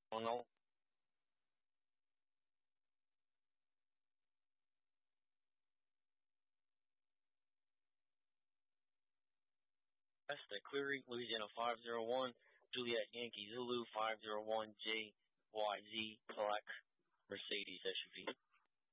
Oh no. That's the Cleary, Louisiana 501, Juliet Yankee Zulu 501 JYZ Black Mercedes SUV.